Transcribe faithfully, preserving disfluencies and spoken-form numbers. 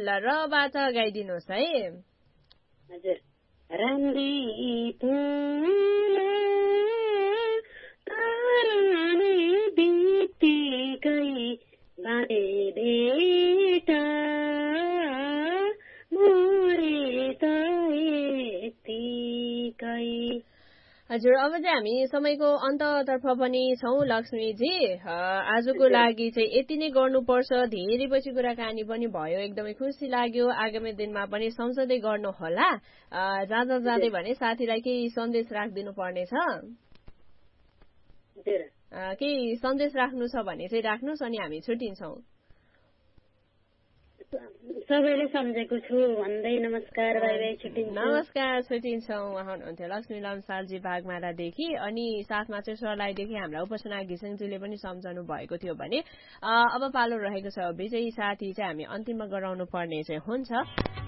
ल रबाट गाइदिनुहोस् है हजुर राम्री फुल ताराले बितेकै बाँधे बेटा मोरे त यतिकै। हजुर अब चाहिँ हामी समयको अन्ततर्फ पनि छौँ लक्ष्मीजी आजको लागि चाहिँ यति नै गर्नुपर्छ धेरै पछि कुराकानी पनि भयो एकदमै खुसी लाग्यो आगामी दिनमा पनि सँगसँगै गर्नु होला जाँदा जाँदै भने साथीलाई केही सन्देश राखिदिनु पर्नेछ केही सन्देश राख्नु छ भने चाहिँ राख्नुहोस् अनि हामी छुट्टिन्छौँ सबैले सम्झेको छु भन्दै नमस्कार बाई बाई छुट्टिन्छौँ नमस्कार छुट्टिन्छौँ उहाँ हुनुहुन्थ्यो लक्ष्मी लम्सालजी बागमारादेखि अनि साथमा चाहिँ सरलाईदेखि हाम्रा उपासना घिसिङजीले पनि सम्झाउनु भएको थियो भने अब पालो रहेको छ विजयी साथी चाहिँ हामी अन्तिममा गराउनु पर्ने चाहिँ हुन्छ